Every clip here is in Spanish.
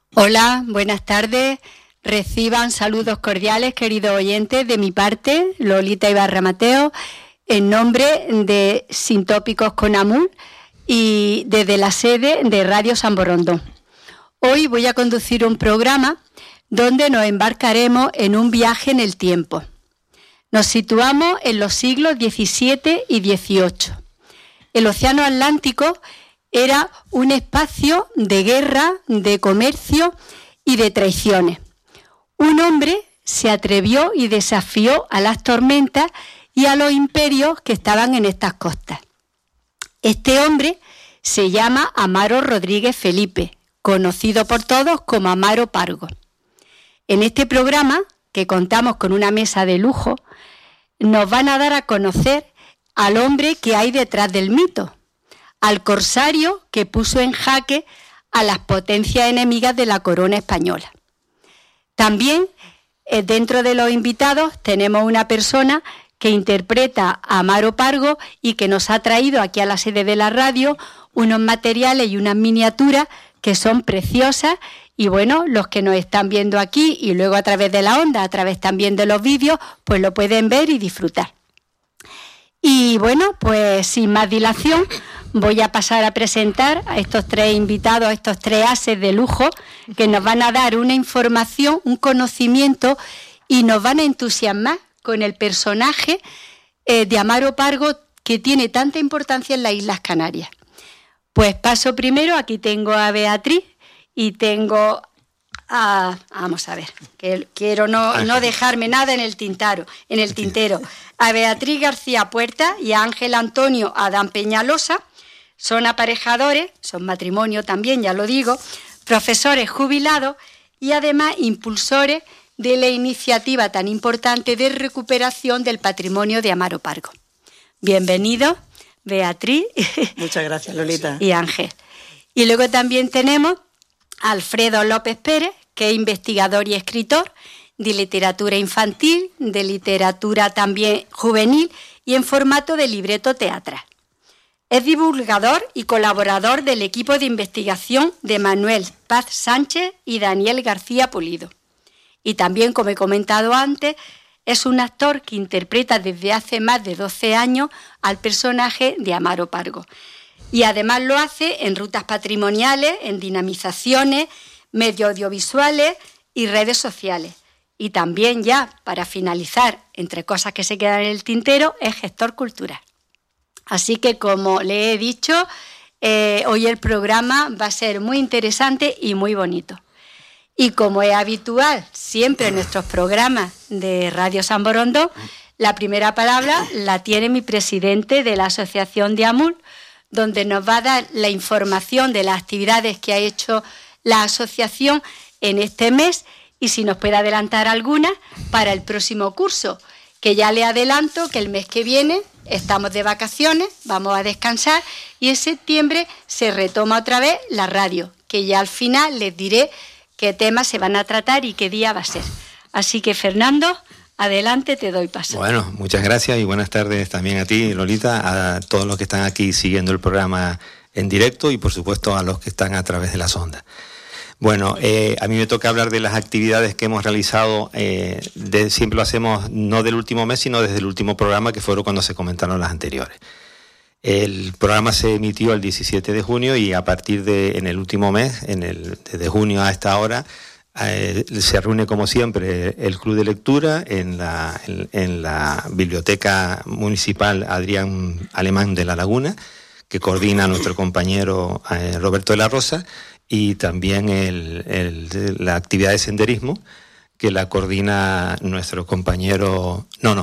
Hola, buenas tardes. Reciban saludos cordiales, queridos oyentes, de mi parte, Lolita Ibarra Mateo, en nombre de Sin Tópicos con Amul y desde la sede de Radio San Borondón. Hoy voy a conducir un programa donde nos embarcaremos en un viaje en el tiempo. Nos situamos en los siglos XVII y XVIII. El Océano Atlántico era un espacio de guerra, de comercio y de traiciones. Un hombre se atrevió y desafió a las tormentas y a los imperios que estaban en estas costas. Este hombre se llama Amaro Rodríguez Felipe, conocido por todos como Amaro Pargo. En este programa, que contamos con una mesa de lujo, nos van a dar a conocer al hombre que hay detrás del mito, al corsario que puso en jaque a las potencias enemigas de la corona española. También, dentro de los invitados, tenemos una persona que interpreta a Amaro Pargo y que nos ha traído aquí a la sede de la radio unos materiales y unas miniaturas que son preciosas y bueno, los que nos están viendo aquí y luego a través de la onda, a través también de los vídeos, pues lo pueden ver y disfrutar. Y bueno, pues sin más dilación, voy a pasar a presentar a estos tres invitados, a estos tres ases de lujo que nos van a dar una información, un conocimiento y nos van a entusiasmar con el personaje de Amaro Pargo que tiene tanta importancia en las Islas Canarias. Pues paso primero, aquí tengo a Beatriz y tengo a... Vamos a ver, que quiero no dejarme nada en el tintero. A Beatriz García Puerta y a Ángel Antonio Adán Peñalosa. Son aparejadores, son matrimonio también, ya lo digo, profesores jubilados y además impulsores de la iniciativa tan importante de recuperación del patrimonio de Amaro Pargo. Bienvenidos, Beatriz. Muchas gracias, Lolita. Y Ángel. Y luego también tenemos a Alfredo López Pérez, que es investigador y escritor de literatura infantil, de literatura también juvenil y en formato de libreto teatral. Es divulgador y colaborador del equipo de investigación de Manuel Paz Sánchez y Daniel García Pulido. Y también, como he comentado antes, es un actor que interpreta desde hace más de 12 años al personaje de Amaro Pargo. Y además lo hace en rutas patrimoniales, en dinamizaciones, medios audiovisuales y redes sociales. Y también ya, para finalizar, entre cosas que se quedan en el tintero, es gestor cultural. Así que, como le he dicho, hoy el programa va a ser muy interesante y muy bonito. Y como es habitual siempre en nuestros programas de Radio San Borondón, la primera palabra la tiene mi presidente de la Asociación de AMUL, donde nos va a dar la información de las actividades que ha hecho la asociación en este mes y si nos puede adelantar algunas para el próximo curso, que ya le adelanto que el mes que viene estamos de vacaciones, vamos a descansar y en septiembre se retoma otra vez la radio, que ya al final les diré qué temas se van a tratar y qué día va a ser. Así que, Fernando, adelante, te doy paso. Bueno, muchas gracias y buenas tardes también a ti, Lolita, a todos los que están aquí siguiendo el programa en directo y, por supuesto, a los que están a través de las ondas. Bueno, a mí me toca hablar de las actividades que hemos realizado, siempre lo hacemos no del último mes, sino desde el último programa, que fueron cuando se comentaron las anteriores. El programa se emitió el 17 de junio y a partir de, en el último mes, desde junio a esta hora, se reúne como siempre el Club de Lectura en la Biblioteca Municipal Adrián Alemán de La Laguna, que coordina nuestro compañero Roberto de la Rosa, y también la actividad de senderismo, que la coordina nuestro compañero...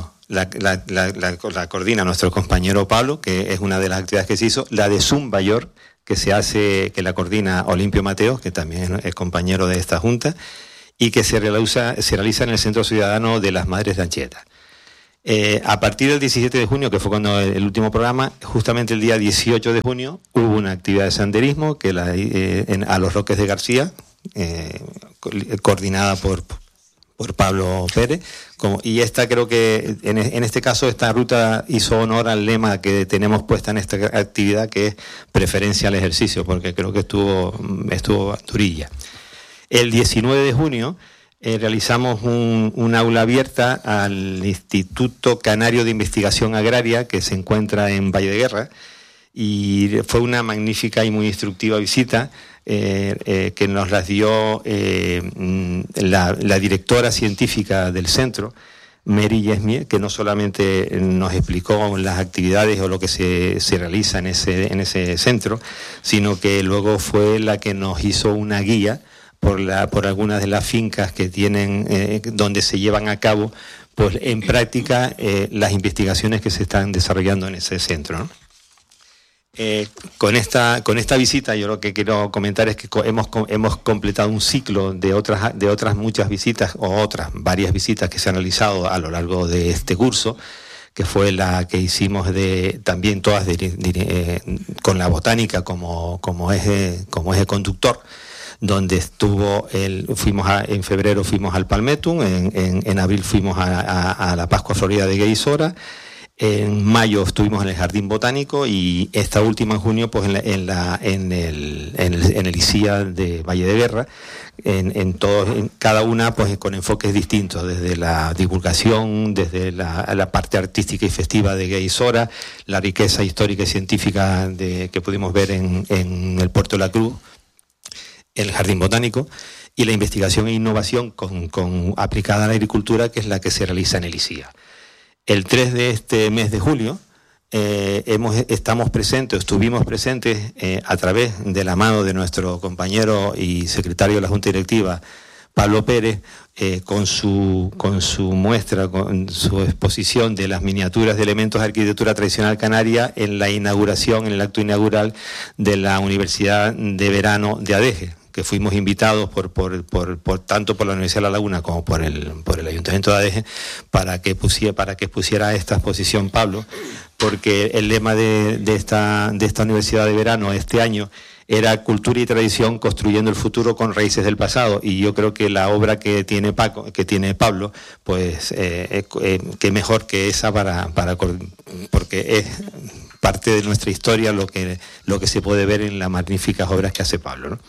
La coordina nuestro compañero Pablo, que es una de las actividades que se hizo, la de Zumba York, que la coordina Olimpio Mateos, que también es compañero de esta junta, y que se realiza en el Centro Ciudadano de las Madres de Anchieta. A partir del 17 de junio, que fue cuando el último programa, justamente el día 18 de junio, hubo una actividad de senderismo a los Roques de García, coordinada por Pablo Pérez, y esta creo que en este caso esta ruta hizo honor al lema que tenemos puesta en esta actividad, que es preferencia al ejercicio, porque creo que estuvo durilla. El 19 de junio realizamos un aula abierta al Instituto Canario de Investigación Agraria, que se encuentra en Valle de Guerra, y fue una magnífica y muy instructiva visita que nos las dio la directora científica del centro, Mary Yesmie, que no solamente nos explicó las actividades o lo que se realiza en ese centro, sino que luego fue la que nos hizo una guía por algunas de las fincas que tienen, donde se llevan a cabo pues en práctica las investigaciones que se están desarrollando en ese centro, ¿no? Con esta visita yo lo que quiero comentar es que hemos completado un ciclo de otras muchas visitas o otras varias visitas que se han realizado a lo largo de este curso, que fue la que hicimos también todas con la botánica como eje conductor, donde en febrero fuimos al Palmetum, en abril fuimos a la Pascua Florida de Gueisora. En mayo estuvimos en el Jardín Botánico y esta última en junio pues en el ICIA de Valle de Guerra, en cada una pues con enfoques distintos, desde la divulgación, desde la parte artística y festiva de Gueisora, la riqueza histórica y científica que pudimos ver en el Puerto de la Cruz, el Jardín Botánico, y la investigación e innovación aplicada a la agricultura, que es la que se realiza en el ICIA. El 3 de este mes de julio estuvimos presentes a través de la mano de nuestro compañero y secretario de la Junta Directiva, Pablo Pérez, con su muestra, con su exposición de las miniaturas de elementos de arquitectura tradicional canaria en el acto inaugural de la Universidad de Verano de Adeje, que fuimos invitados tanto por la Universidad de La Laguna como por el Ayuntamiento de Adeje para que expusiera esta exposición Pablo, porque el lema de esta Universidad de Verano este año era Cultura y Tradición construyendo el futuro con raíces del pasado, y yo creo que la obra que tiene Pablo, pues qué mejor que esa porque es parte de nuestra historia lo que se puede ver en las magníficas obras que hace Pablo, ¿no?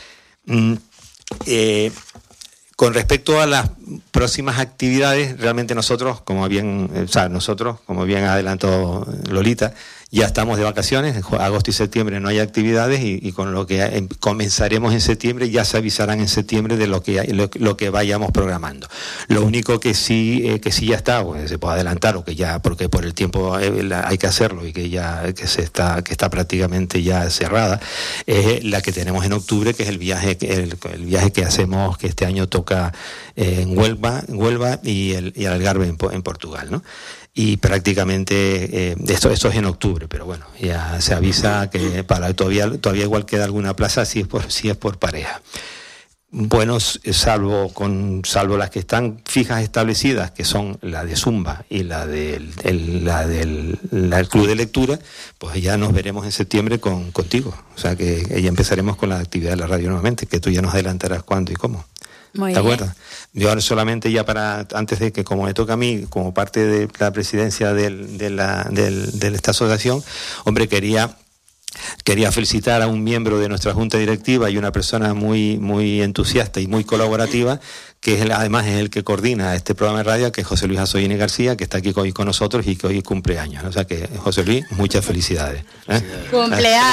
Con respecto a las próximas actividades, realmente nosotros, como bien adelantó Lolita, ya estamos de vacaciones. En agosto y septiembre no hay actividades y con lo que comenzaremos en septiembre ya se avisarán en septiembre de lo que vayamos programando. Lo único que sí ya está, pues, se puede adelantar, o que ya, porque por el tiempo hay que hacerlo y que está prácticamente ya cerrada, es la que tenemos en octubre, que es el viaje que hacemos, que este año toca en Huelva y el Algarve en Portugal, ¿no? Y prácticamente esto es en octubre, pero bueno, ya se avisa que todavía igual queda alguna plaza si es por pareja. Bueno, salvo las que están fijas establecidas, que son la de Zumba y la del Club de Lectura, pues ya nos veremos en septiembre contigo. O sea que ya empezaremos con la actividad de la radio nuevamente, que tú ya nos adelantarás cuándo y cómo. Muy ¿De acuerdo? Yo ahora solamente ya antes de que, como me toca a mí, como parte de la presidencia de esta asociación, hombre, quería felicitar a un miembro de nuestra junta directiva y una persona muy, muy entusiasta y muy colaborativa, que además es el que coordina este programa de radio, que es José Luis Azoyini García, que está aquí hoy con nosotros y que hoy cumple años. O sea que, José Luis, muchas felicidades. ¡Cumpleaños!